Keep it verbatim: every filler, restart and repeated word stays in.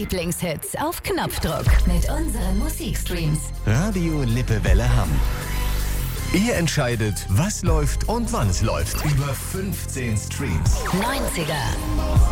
Lieblingshits auf Knopfdruck mit unseren Musikstreams. Radio Lippewelle Hamm. Ihr entscheidet, was läuft und wann es läuft. Über fünfzehn Streams. neunziger.